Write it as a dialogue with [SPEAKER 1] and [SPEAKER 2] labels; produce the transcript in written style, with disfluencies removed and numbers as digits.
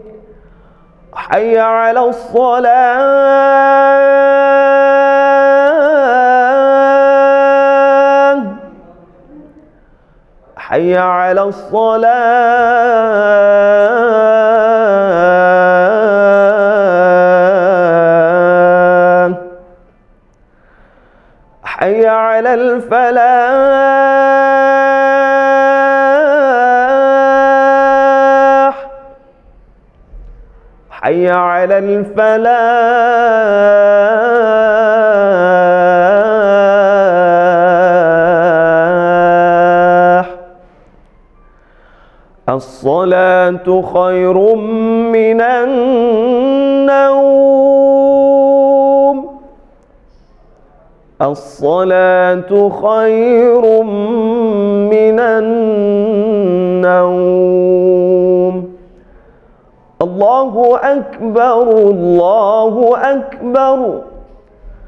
[SPEAKER 1] حي على الصلاة حي على الصلاة حي على الفلاح حي على الفلاح. الصلاة خير من النوم. الصلاة خير من النوم. الله أكبر الله أكبر.